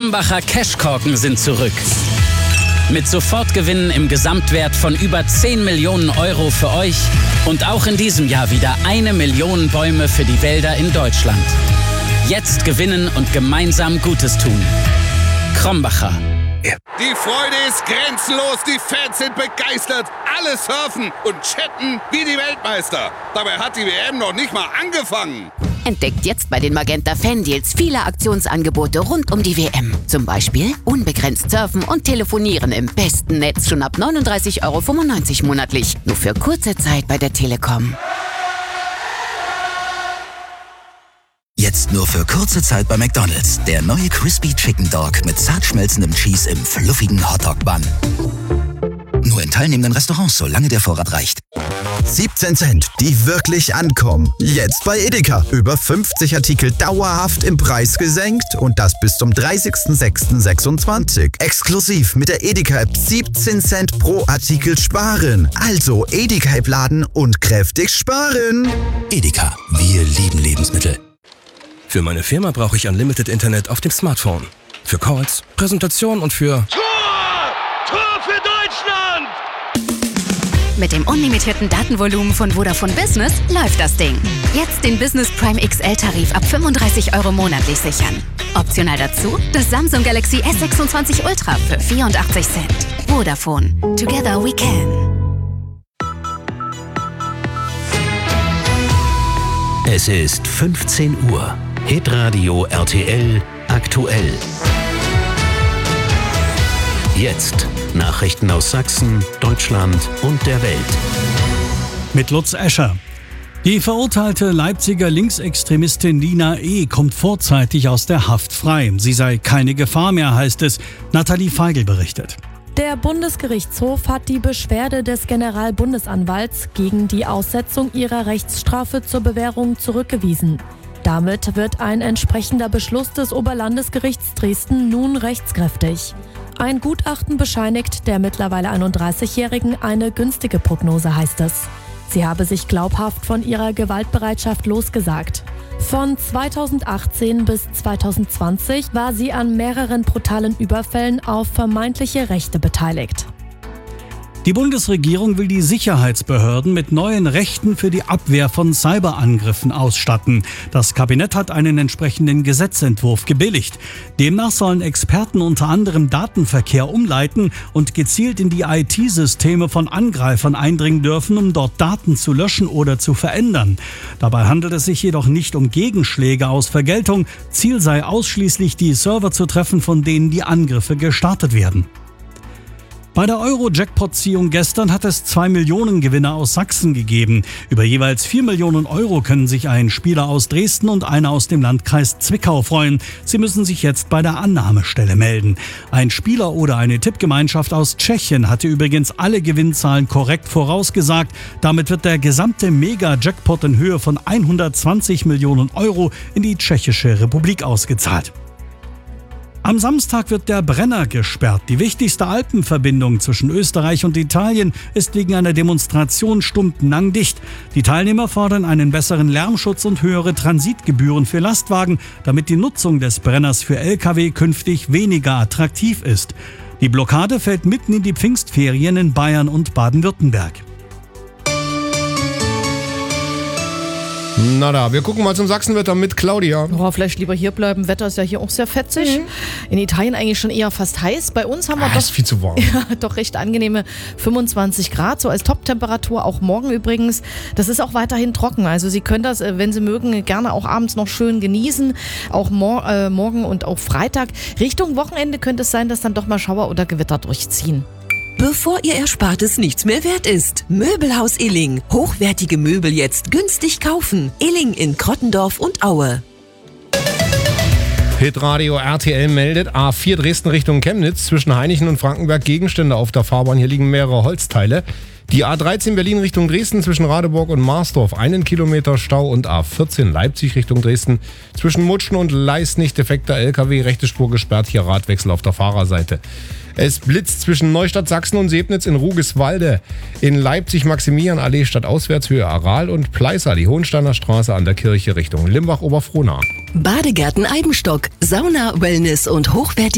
Krombacher Cashkorken sind zurück. Mit Sofortgewinnen im Gesamtwert von über 10 Millionen Euro für euch und auch in diesem Jahr wieder 1 Million Bäume für die Wälder in Deutschland. Jetzt gewinnen und gemeinsam Gutes tun. Krombacher. Die Freude ist grenzenlos, die Fans sind begeistert, alle surfen und chatten wie die Weltmeister. Dabei hat die WM noch nicht mal angefangen. Entdeckt jetzt bei den Magenta Fan-Deals viele Aktionsangebote rund um die WM. Zum Beispiel unbegrenzt surfen und telefonieren im besten Netz schon ab 39,95 € monatlich. Nur für kurze Zeit bei der Telekom. Jetzt nur für kurze Zeit bei McDonald's. Der neue Crispy Chicken Dog mit zart schmelzendem Cheese im fluffigen Hotdog-Bun. Nur in teilnehmenden Restaurants, solange der Vorrat reicht. 17 Cent, die wirklich ankommen. Jetzt bei Edeka. Über 50 Artikel dauerhaft im Preis gesenkt und das bis zum 30.06.26. Exklusiv mit der Edeka-App 17 Cent pro Artikel sparen. Also Edeka-App laden und kräftig sparen. Edeka, wir lieben Lebensmittel. Für meine Firma brauche ich Unlimited Internet auf dem Smartphone. Für Calls, Präsentationen und für... Tor für Deutschland! Mit dem unlimitierten Datenvolumen von Vodafone Business läuft das Ding. Jetzt den Business Prime XL-Tarif ab 35 € monatlich sichern. Optional dazu das Samsung Galaxy S26 Ultra für 84 Cent. Vodafone. Together we can. Es ist 15 Uhr. Hitradio RTL aktuell. Jetzt Nachrichten aus Sachsen, Deutschland und der Welt. Mit Lutz Escher. Die verurteilte Leipziger Linksextremistin Nina E. kommt vorzeitig aus der Haft frei. Sie sei keine Gefahr mehr, heißt es. Nathalie Feigl berichtet. Der Bundesgerichtshof hat die Beschwerde des Generalbundesanwalts gegen die Aussetzung ihrer Rechtsstrafe zur Bewährung zurückgewiesen. Damit wird ein entsprechender Beschluss des Oberlandesgerichts Dresden nun rechtskräftig. Ein Gutachten bescheinigt der mittlerweile 31-Jährigen eine günstige Prognose, heißt es. Sie habe sich glaubhaft von ihrer Gewaltbereitschaft losgesagt. Von 2018 bis 2020 war sie an mehreren brutalen Überfällen auf vermeintliche Rechte beteiligt. Die Bundesregierung will die Sicherheitsbehörden mit neuen Rechten für die Abwehr von Cyberangriffen ausstatten. Das Kabinett hat einen entsprechenden Gesetzentwurf gebilligt. Demnach sollen Experten unter anderem Datenverkehr umleiten und gezielt in die IT-Systeme von Angreifern eindringen dürfen, um dort Daten zu löschen oder zu verändern. Dabei handelt es sich jedoch nicht um Gegenschläge aus Vergeltung. Ziel sei ausschließlich, die Server zu treffen, von denen die Angriffe gestartet werden. Bei der Euro-Jackpot-Ziehung gestern hat es 2 Millionen Gewinner aus Sachsen gegeben. Über jeweils 4 Millionen € können sich ein Spieler aus Dresden und einer aus dem Landkreis Zwickau freuen. Sie müssen sich jetzt bei der Annahmestelle melden. Ein Spieler oder eine Tippgemeinschaft aus Tschechien hatte übrigens alle Gewinnzahlen korrekt vorausgesagt. Damit wird der gesamte Mega-Jackpot in Höhe von 120 Millionen € in die Tschechische Republik ausgezahlt. Am Samstag wird der Brenner gesperrt. Die wichtigste Alpenverbindung zwischen Österreich und Italien ist wegen einer Demonstration stundenlang dicht. Die Teilnehmer fordern einen besseren Lärmschutz und höhere Transitgebühren für Lastwagen, damit die Nutzung des Brenners für Lkw künftig weniger attraktiv ist. Die Blockade fällt mitten in die Pfingstferien in Bayern und Baden-Württemberg. Na da, wir gucken mal zum Sachsenwetter mit Claudia. Oh, vielleicht lieber hier bleiben. Wetter ist ja hier auch sehr fetzig. In Italien eigentlich schon eher fast heiß. Bei uns haben wir ist viel zu warm. Ja, doch recht angenehme 25 Grad, so als Top-Temperatur, auch morgen übrigens. Das ist auch weiterhin trocken. Also Sie können das, wenn Sie mögen, gerne auch abends noch schön genießen. Auch morgen und auch Freitag. Richtung Wochenende könnte es sein, dass dann doch mal Schauer oder Gewitter durchziehen. Bevor Ihr Erspartes nichts mehr wert ist. Möbelhaus Illing. Hochwertige Möbel jetzt günstig kaufen. Illing in Krottendorf und Aue. Hitradio RTL meldet A4 Dresden Richtung Chemnitz. Zwischen Hainichen und Frankenberg Gegenstände auf der Fahrbahn. Hier liegen mehrere Holzteile. Die A13 Berlin Richtung Dresden zwischen Radeburg und Marsdorf 1 Kilometer Stau und A14 Leipzig Richtung Dresden zwischen Mutschen und Leisnig defekter LKW, rechte Spur gesperrt, hier Radwechsel auf der Fahrerseite. Es blitzt zwischen Neustadt Sachsen und Sebnitz in Rugiswalde. In Leipzig Maximilianallee stadtauswärts Höhe Aral und Pleißer, die Hohensteiner Straße an der Kirche Richtung Limbach-Oberfrohnau. Badegärten Eibenstock, Sauna, Wellness und hochwertige